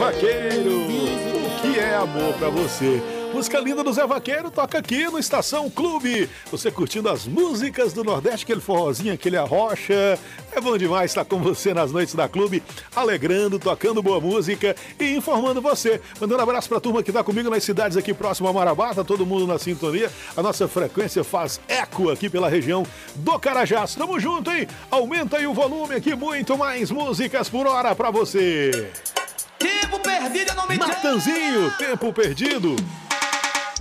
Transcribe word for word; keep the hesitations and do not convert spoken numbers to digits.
Vaqueiro, o que é amor pra você? Música linda do Zé Vaqueiro toca aqui no Estação Clube. Você curtindo as músicas do Nordeste, aquele forrozinho, aquele arrocha. É bom demais estar com você nas noites da Clube, alegrando, tocando boa música e informando você. Mandando um abraço pra turma que tá comigo nas cidades aqui próximo a Marabá, tá todo mundo na sintonia. A nossa frequência faz eco aqui pela região do Carajás. Tamo junto, hein? Aumenta aí o volume aqui, muito mais músicas por hora pra você. Tempo perdido, eu não me Natanzinho, tempo perdido.